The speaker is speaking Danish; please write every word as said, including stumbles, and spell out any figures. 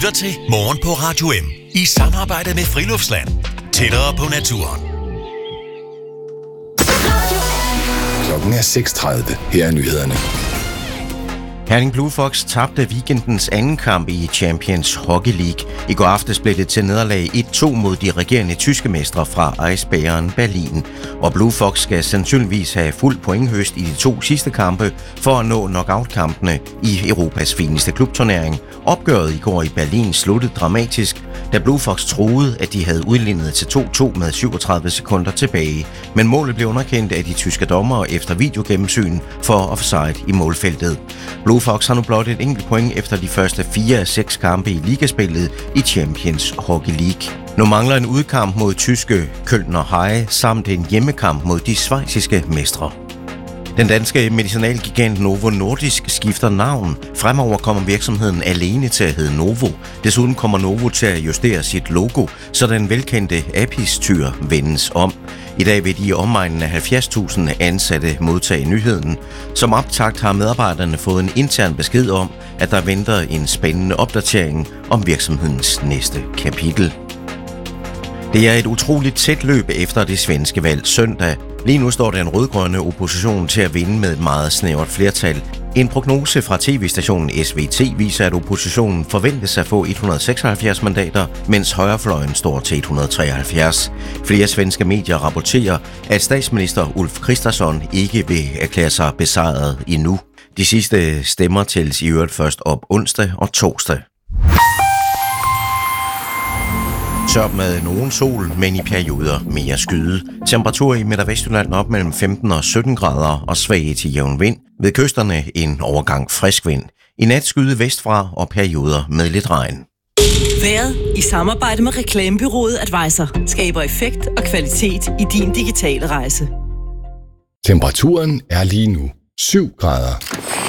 lytter til Morgen på Radio M i samarbejde med Friluftsland. Tættere på naturen. Klokken er seks tredive. Her er nyhederne. Herning Blue Fox tabte weekendens anden kamp i Champions Hockey League. I går aftes blev det til nederlag et to mod de regerende tyske mestre fra Eisbären Berlin. Og Blue Fox skal sandsynligvis have fuld pointhøst i de to sidste kampe for at nå knockout-kampene i Europas fineste klubturnering. Opgøret i går i Berlin sluttede dramatisk, da Blue Fox troede, at de havde udlignet til to to med syvogtredive sekunder tilbage. Men målet blev underkendt af de tyske dommere efter videogennemsyn for offside i målfeltet. Blue Fox har nu blot et enkelt point efter de første fire af seks kampe i ligaspillet i Champions Hockey League. Nu mangler en udkamp mod tyske Kölner Haie samt en hjemmekamp mod de schweiziske mestre. Den danske medicinalgigant Novo Nordisk skifter navn. Fremover kommer virksomheden alene til at hedde Novo. Desuden kommer Novo til at justere sit logo, så den velkendte Apis-tyr vendes om. I dag vil de i omegnen af halvfjerds tusind ansatte modtage nyheden. Som optakt har medarbejderne fået en intern besked om, at der venter en spændende opdatering om virksomhedens næste kapitel. Det er et utroligt tæt løb efter det svenske valg søndag. Lige nu står den rødgrønne opposition til at vinde med et meget snævert flertal. En prognose fra tv-stationen S V T viser, at oppositionen forventes at få et hundrede seksoghalvfjerds mandater, mens højrefløjen står til et hundrede treoghalvfjerds. Flere svenske medier rapporterer, at statsminister Ulf Kristersson ikke vil erklære sig besejret endnu. De sidste stemmer tælles i øvrigt først op onsdag og torsdag. Tørt med nogen sol, men i perioder mere skyde. Temperatur i Midt- og Vestjylland op mellem femten og sytten grader og svag til jævn vind. Ved kysterne en overgang frisk vind. I nat skyde vestfra og perioder med lidt regn. Været i samarbejde med reklamebureauet Advisor skaber effekt og kvalitet i din digitale rejse. Temperaturen er lige nu syv grader.